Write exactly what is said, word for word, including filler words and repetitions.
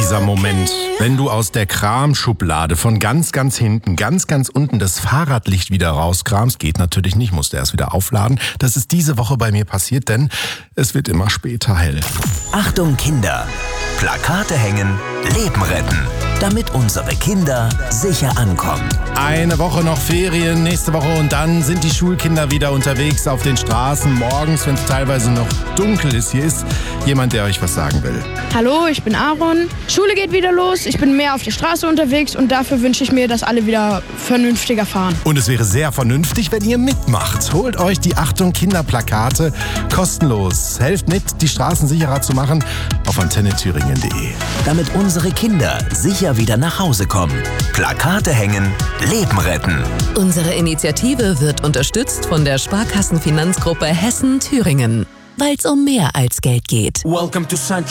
Dieser Moment, wenn du aus der Kramschublade von ganz, ganz hinten, ganz, ganz unten das Fahrradlicht wieder rauskramst, geht natürlich nicht, musst du erst wieder aufladen. Das ist diese Woche bei mir passiert, denn es wird immer später hell. Achtung Kinder, Plakate hängen, Leben retten, damit unsere Kinder sicher ankommen. Eine Woche noch Ferien, nächste Woche und dann sind die Schulkinder wieder unterwegs auf den Straßen morgens, wenn es teilweise noch dunkel ist. Hier ist jemand, der euch was sagen will. Hallo, ich bin Aaron. Schule geht wieder los. Ich bin mehr auf der Straße unterwegs und dafür wünsche ich mir, dass alle wieder vernünftiger fahren. Und es wäre sehr vernünftig, wenn ihr mitmacht. Holt euch die Achtung Kinderplakate kostenlos. Helft mit, die Straßen sicherer zu machen auf antenne thüringen punkt de. Damit unsere Kinder sicher wieder nach Hause kommen. Plakate hängen, Leben retten. Unsere Initiative wird unterstützt von der Sparkassenfinanzgruppe Hessen-Thüringen, weil es um mehr als Geld geht. Welcome to Central.